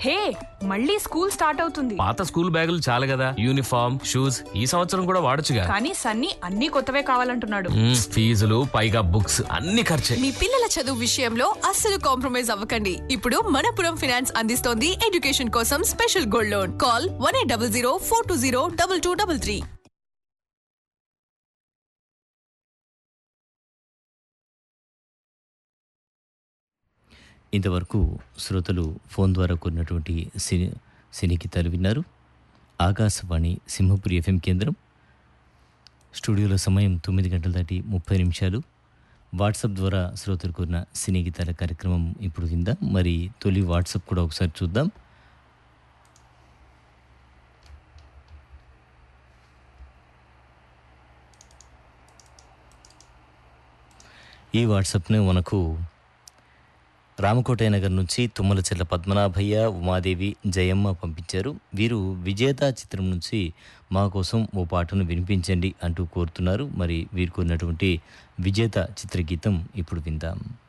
హే, మళ్ళీ school start అవుతుంది. పాత స్కూల్ బ్యాగులు చాలు కదా, యూనిఫామ్ షూస్ ఈ సంవత్సరం కూడా వాడొచ్చుగా. కానీ సన్నీ అన్ని కొత్తవే కావాలంటున్నాడు. ఫీజులు పైగా బుక్స్ అన్ని ఖర్చే. మీ పిల్లల చదువు విషయంలో అస్సలు కాంప్రమైజ్ అవ్వకండి. ఇప్పుడు మనపురం ఫైనాన్స్ అందిస్తోంది ఎడ్యుకేషన్ కోసం స్పెషల్ గోల్డ్ లోన్. కాల్ 1800 420 2233. ఇంతవరకు శ్రోతలు ఫోన్ ద్వారా కొన్నటువంటి సినీ గీతాలు విన్నారు. ఆకాశవాణి సింహపురి FM కేంద్రం. స్టూడియోలో సమయం 9 గంటల దాటి 30 నిమిషాలు. వాట్సాప్ ద్వారా శ్రోతలు కొన్న సినీ గీతాల కార్యక్రమం ఇప్పుడు విందాం. మరి తొలి వాట్సాప్ కూడా ఒకసారి చూద్దాం. ఈ వాట్సాప్ని మనకు రామకోటయ్య నగర్ నుంచి తుమ్మల చెల్ల పద్మనాభయ్య, ఉమాదేవి, జయమ్మ పంపించారు. వీరు విజేత చిత్రం నుంచి మా కోసం ఓ పాటను వినిపించండి అంటూ కోరుతున్నారు. మరి వీరు కోరినటువంటి విజేత చిత్రగీతం ఇప్పుడు విందాం.